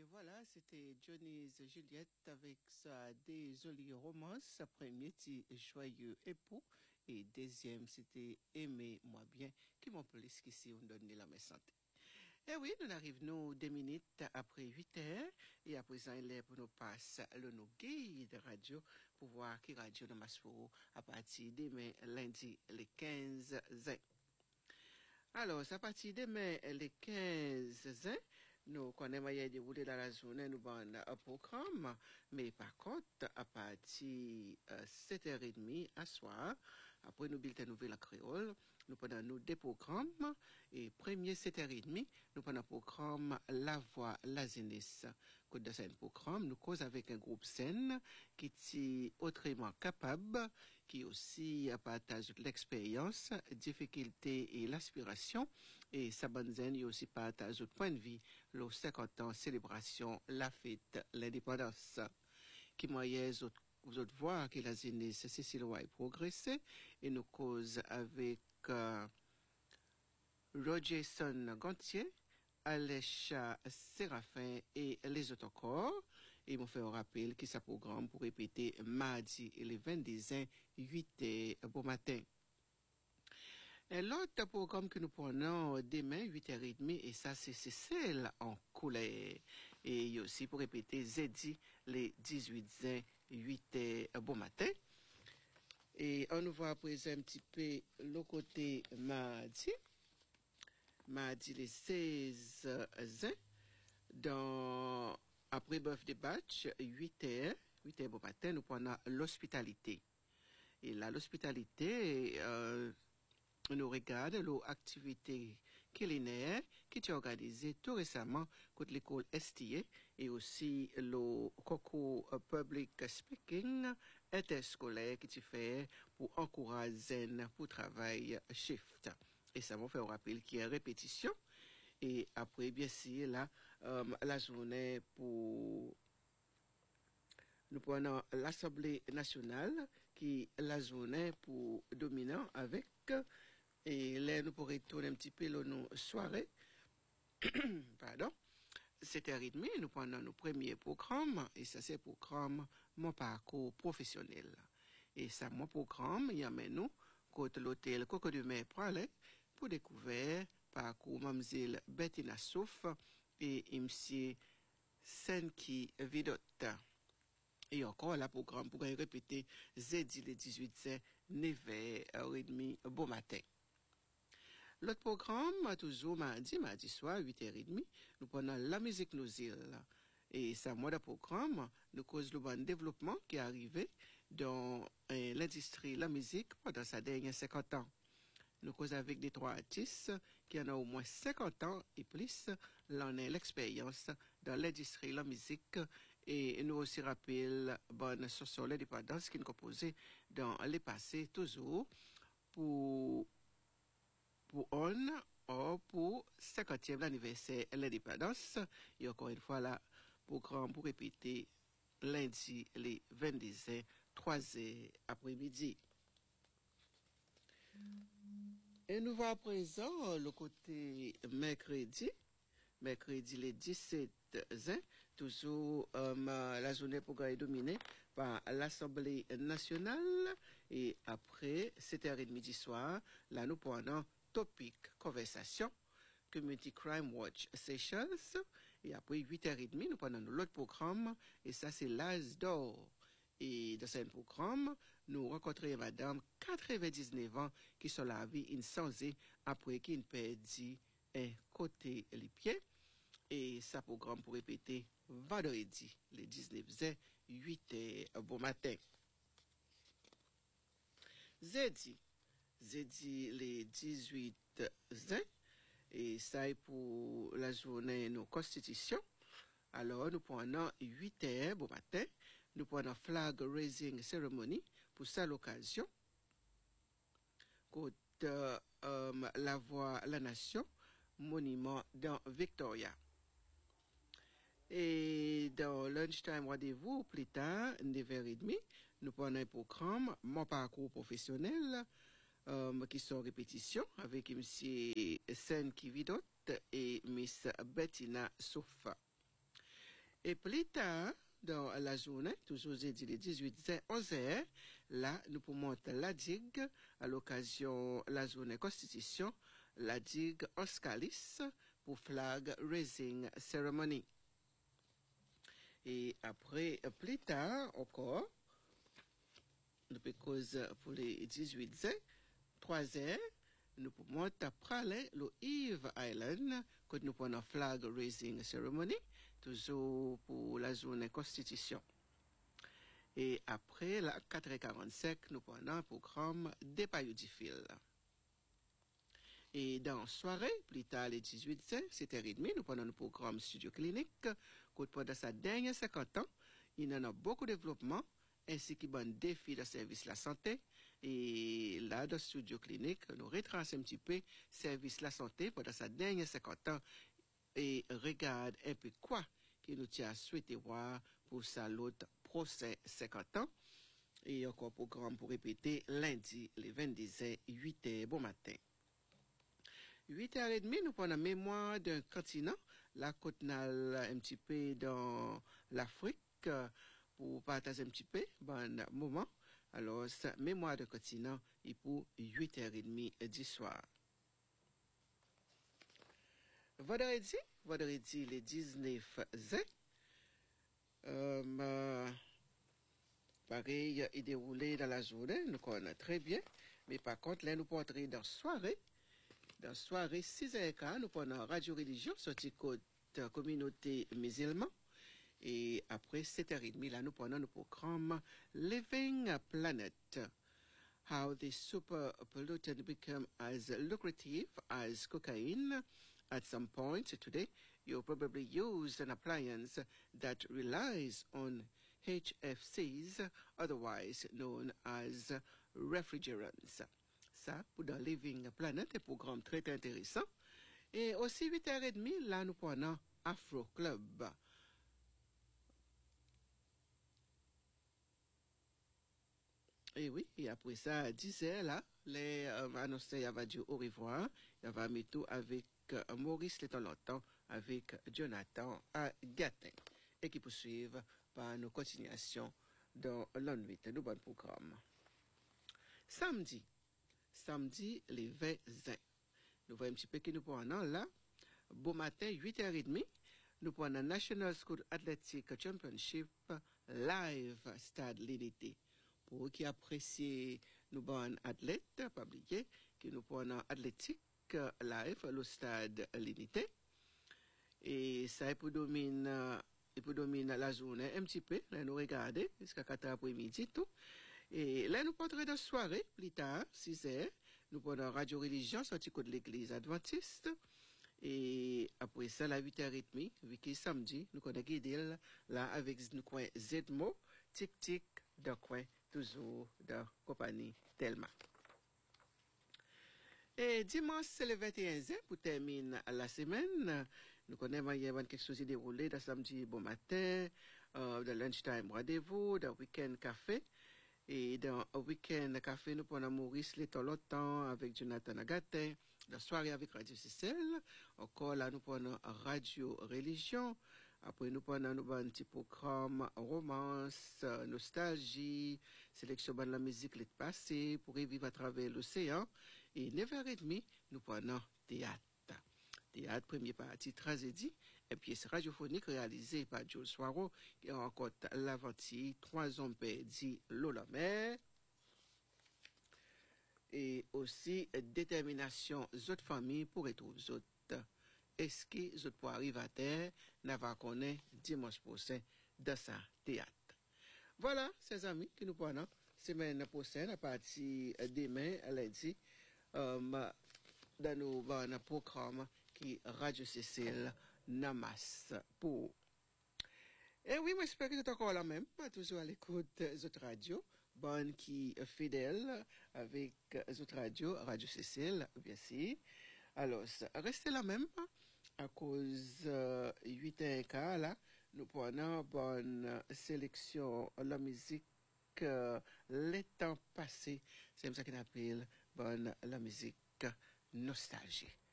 Voilà, c'était Johnny's Juliette avec sa Désolée romance, premier petit joyeux époux, et deuxième c'était Aimez-moi bien, qui m'en plus qu'ici on donne la main santé. Eh oui, nous arrivons 2 minutes après 8 heures, et à présent il est pour nous passer le nous guide radio pour voir qui radio dans Masforo à partir de demain lundi les 15 juin. Alors, à partir de demain les 15 juin, nous connaissons hier déroulé dans la journée, nous avons un programme, mais par contre, à partir 7h30 à soir, après nous bulletins nouvelles en créole, nous prenons nous des programmes, et premier 7h30, nous prenons un programme La Voix, la Jeunesse. Côte de scène programme, nous causons avec un groupe scène qui est autrement capable, qui aussi partage l'expérience, difficulté et l'aspiration, et sa bonne zen, il aussi partage autre point de vue, le 50 ans célébration, la fête, l'indépendance, qui moyenne vous autres voir que la jeunesse Cécile Roy progressé, et nous cause avec Rogerson Gantier, Alesha Séraphin et les autres encore. Et ils m'ont fait un rappel qui ça programme pour répéter mardi et les 22 8h bon matin. Et l'autre programme que nous prenons demain 8h30 et ça c'est celle en couleur. Et il y a aussi pour répéter jeudi les 18h 8h bon matin. Et on nous voit après un petit peu le côté mardi. Mardi les 16 juin, dans après birthday batch 8h bon matin, nous prenons l'hospitalité. Et là l'hospitalité nous regarde l'activité culinaire qui est organisée tout récemment contre l'école STA et aussi le concours public speaking interscolaire qui est fait pour encourager pour travail shift. Et ça m'a fait un rappel qui est répétition. Et après, bien sûr, là, la journée pour nous prenons l'Assemblée nationale qui est la journée pour dominant avec et là nous pourrons tourner un petit peu nos soirées pardon 7h30 nous prenons nos premiers programmes et ça c'est le programme mon parcours professionnel et ça mon programme il y a nous côté l'hôtel Coco de Mer pour découvrir parcours mademoiselle Bettina Souf et monsieur Senki Vidot. Et encore là programme pour répéter jeudi le 18 9h30 bon matin. L'autre programme toujours mardi soir 8h30 nous prenons la musique nous îles. Et ça moi de programme nous cause le bon développement qui est arrivé dans l'industrie la musique pendant sa dernière 50 ans. Nous causons avec des 3 artistes qui en ont au moins 50 ans et plus, l'on a l'expérience dans l'industrie, la musique, et nous aussi rappelons bonne sur l'indépendance qui est composée dans les passés toujours pour on ou pour 50e anniversaire de l'indépendance. Et encore une fois là, programme pour répéter lundi les 22h, 3h après-midi. Et nous voyons à présent le côté mercredi les 17 juin, toujours la journée pour est dominée par l'Assemblée nationale et après 7h30 midi soir, là nous prenons topic conversation Community Crime Watch Sessions et après 8h30 nous prenons l'autre programme et ça c'est l'As d'or. Et dans ce programme, nous rencontrons madame 99 ans qui sont la vie insensée après qu'il perdu un côté les pieds. Et ça programme pour répéter vendredi, les 19h, 8h bon matin. Jeudi, les 18 juin, et ça est pour la journée nos constitutions. Alors, nous prenons 8h bon matin. Nous prenons flag raising ceremony pour ça l'occasion. Côte la voix la nation, monument dans Victoria. Et dans lunchtime rendez-vous, plus tard, 9h30, nous prenons un programme, mon parcours professionnel, qui sont répétitions avec M. Senki Vidot et Miss Bettina Soufa. Et plus tard, dans la journée, toujours jeudi les 18h, 11h, là, nous pouvons monter la digue à l'occasion de la journée Constitution, la digue Oscalis pour flag raising ceremony. Et après, plus tard encore, nous pouvons pour les 18h, 3h, nous pouvons monter à Pralet, le Eve Island, quand nous prenons flag raising ceremony, toujours pour la journée Constitution. Et après, la 4h45, nous prenons un programme des paillots du fil. Et dans la soirée, plus tard, les 18h, 7h30, nous prenons un programme studio clinique. Pendant sa dernière 50 ans, il y en a beaucoup de développement, ainsi que bon défi de service de la santé. Et là, dans le studio clinique, nous retraçons un petit peu service de la santé pendant sa dernière 50 ans et regarde un peu quoi que nous tient à souhaiter voir pour sa l'autre procès 50 ans. Et encore programme pour répéter lundi, les 22h, 8h, bon matin. 8h30, nous prenons mémoire d'un continent, la côte un petit peu dans l'Afrique, pour partager un petit peu, bon moment. Alors, mémoire de continent, et pour 8h30 du soir. Vendredi, les 19 juin, pareil, il déroulé dans la journée, nous connaissons très bien, mais par contre, là, nous pouvons entrer dans la soirée. Dans la soirée, 6h15, nous prenons Radio Religion, sorti côte communauté musulmane. Et après 7h30, là, nous prenons le programme Living Planet. How the super pollutant become as lucrative as cocaine. At some point today, you probably use an appliance that relies on HFCs, otherwise known as refrigerants. Ça, pour dans Living Planet, un programme très intéressant. Et aussi 8h30, là, nous prenons Afro Club. Et oui, et après ça, à 10h, là, les annonceurs va dire au revoir. Il va mettre tout avec Maurice le temps longtemps, avec Jonathan à Gatin. Et qui poursuivent par nos continuations dans la nuit de bon programme. Samedi, les 20 juin. Nous voyons un petit peu qui nous prenons là. Bon matin, 8h30. Nous prenons National School Athletic Championship live Stade L'Unité. Pour eux qui apprécient nos bons athlètes, pas oublier que nous prenons athlétique live au Stade L'Unité. Et ça, pour dominer la journée un petit peu. Là, nous regardons jusqu'à 4h après-midi, tout. Et là, nous partons dans la soirée, plus tard, 6h. Nous prenons Radio Religion, sorti de l'église adventiste. Et après ça, la 8h30, week-end samedi, nous connaissons guidé là avec nous coin Zedmo, tic-tic, de coin, toujours de compagnie Telma. Et dimanche, c'est le 21 juin, pour terminer la semaine. Nous connaissons il y a quelque chose qui déroulé dans samedi bon matin, dans lunchtime rendez-vous, dans week-end café. Et dans un week-end café, nous prenons Maurice le temps avec Jonathan Agatin. La soirée avec Radio Cicel. Encore là, nous prenons Radio Religion. Après, nous prenons un petit programme romance, nostalgie, sélection de la musique l'été passé pour vivre à travers l'océan. Et 9h30, nous prenons théâtre. Théâtre, première partie, tragédie, et pièce radiophonique réalisée par Jules Soiro, qui rencontre l'aventure, 3 hommes perdus, l'eau la mer. Et aussi détermination autres familles pour retrouver autres. Est-ce que autres pour arriver à terre, n'a pas connaître dimanche prochain dans sa théâtre. Voilà, ces amis, que nous prenons semaine prochaine à partir demain, lundi, dans nos programmes qui Radio Cécile Namas pour. Et oui, moi j'espère que vous êtes encore là même, toujours à l'écoute des autres radios. Bonne qui est fidèle avec les autres radios, Radio Cécile, bien sûr. Alors, restez là même, à cause 8h15, là, nous prenons bonne sélection la musique, les temps passés. C'est comme ça qu'on appelle bonne la musique nostalgie.